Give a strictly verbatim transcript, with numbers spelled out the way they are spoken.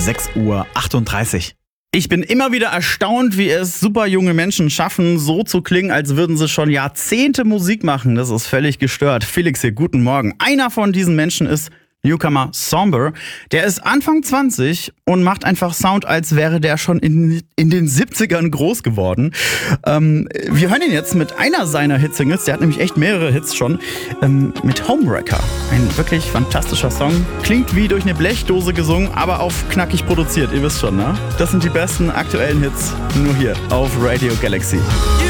sechs Uhr achtunddreißig. Ich bin immer wieder erstaunt, wie es super junge Menschen schaffen, so zu klingen, als würden sie schon Jahrzehnte Musik machen. Das ist völlig gestört. Felix hier, guten Morgen. Einer von diesen Menschen ist Newcomer Somber. Der ist Anfang zwanzig und macht einfach Sound, als wäre der schon in, in den siebzigern groß geworden. Ähm, wir hören ihn jetzt mit einer seiner Hitsingles. Der hat nämlich echt mehrere Hits schon. Ähm, mit Homewrecker. Ein wirklich fantastischer Song. Klingt wie durch eine Blechdose gesungen, aber auf knackig produziert. Ihr wisst schon, ne? Das sind die besten aktuellen Hits nur hier auf Radio Galaxy.